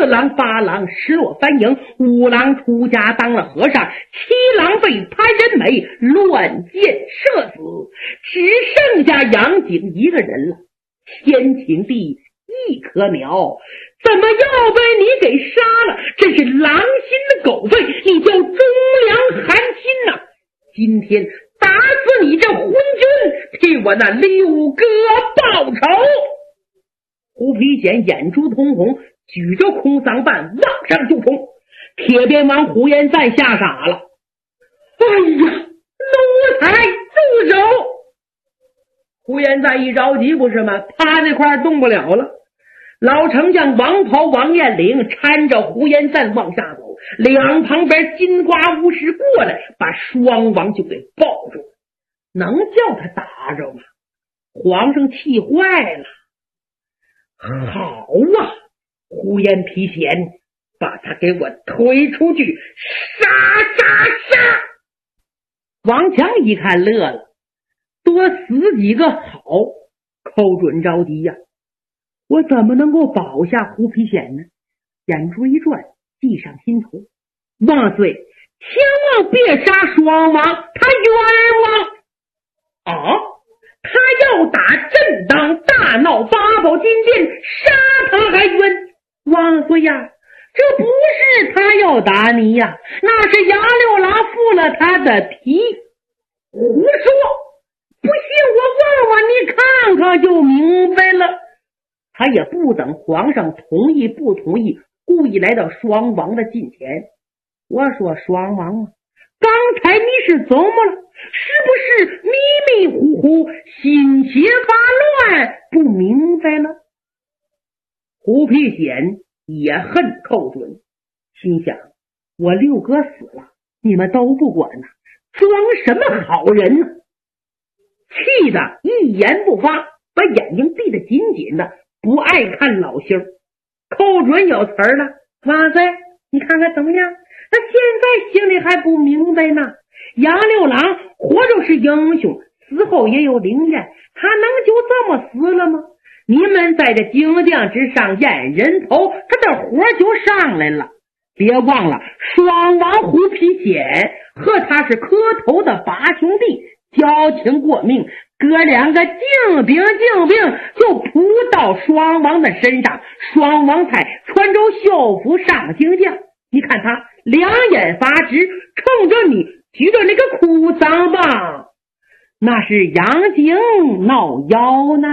郎、八郎失落反影，五郎出家当了和尚，七郎被潘仁美乱箭射死，只剩下杨景一个人了。天请地一棵苗，怎么要被你给杀了？真是狼心的狗肺！你叫忠良寒心呐！今天打死你这昏君，替我那六哥报仇！胡皮简眼珠通红，举着空桑棒往上就冲。铁鞭王胡延赞吓傻了。哎呀，奴才住手！胡延赞一着急不是吗？趴那块动不了了。老丞相王袍王彦岭搀着胡延赞往下走，两旁边金瓜巫师过来，把双王就给抱住。能叫他打着吗？皇上气坏了。好啊，胡延皮贤，把他给我推出去，杀杀杀！王强一看乐了，多死几个好。寇准着急呀，我怎么能够保下胡皮贤呢？眼珠一转，计上心头，万岁，千万别杀双王，他冤枉啊！他要打震荡大闹八宝金殿，杀他还冤！万岁呀，这不是他要打你呀，那是杨六郎负了他的题。胡说！不信我问问你看看就明白了。他也不等皇上同意不同意，故意来到双王的近前。我说双王啊，刚才你是怎么了？是不是迷迷糊糊，心邪发乱，不明白了？胡皮显也恨寇准，心想我六哥死了，你们都不管呢，装什么好人呢？气得一言不发，把眼睛闭得紧紧的，不爱看老星。寇准有词儿了，万岁，你看看怎么样？他现在心里还不明白呢。杨六郎活着是英雄，死后也有灵验，他能就这么死了吗？你们在这精将之上验人头，他的火就上来了。别忘了双王胡皮简和他是磕头的八兄弟，交情过命，哥两个敬兵就扑到双王的身上，双王才穿着校服上京将。你看他两眼发直，冲着你举着那个哭丧棒，那是杨景闹妖呢。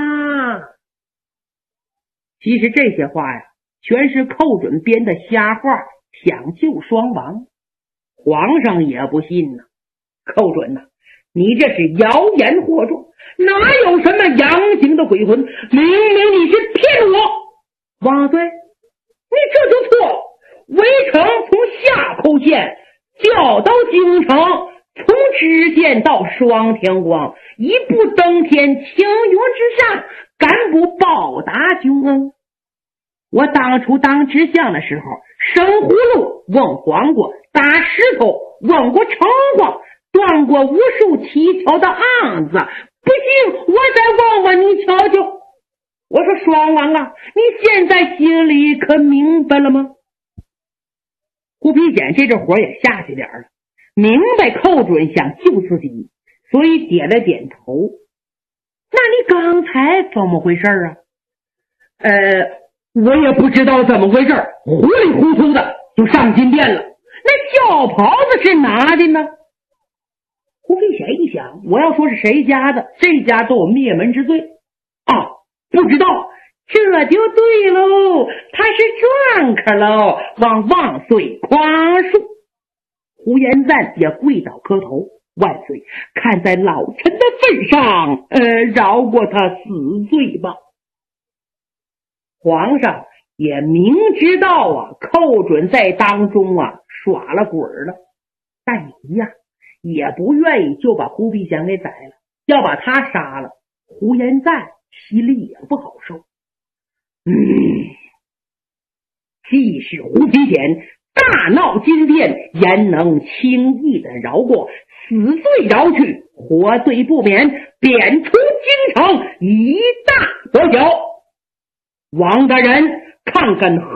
其实这些话呀，全是寇准编的瞎话，想救双王。皇上也不信呢。寇准呐，你这是谣言惑众，哪有什么杨景的鬼魂？明明你是骗我！万岁，你这就错了。微城从夏口县调到京城，从知县到双天光，一步登天，青云之上，敢不报答君恩？我当初当知相的时候，生葫芦问黄瓜，打石头问过城隍，断过无数蹊跷的案子，不信我再问问你瞧瞧。我说双王啊，你现在心里可明白了吗？胡皮简这阵火也下去点了，明白寇准想救自己，所以点了点头。那你刚才怎么回事啊？我也不知道怎么回事，糊里糊涂的就上金殿了。那轿袍子是哪的呢？胡皮显一想，我要说是谁家的，这家都有灭门之罪啊！不知道，这就对喽，他是赚客喽，望万岁宽恕。胡延赞也跪倒磕头，万岁，看在老臣的份上，饶过他死罪吧。皇上也明知道啊，寇准在当中啊耍了鬼了，但你呀也不愿意就把胡皮显给宰了，要把他杀了，胡延赞心里也不好受。即使胡皮显大闹金殿，焉能轻易的饶过？死罪饶去，活罪不免，贬出京城，以大得小。王大人看看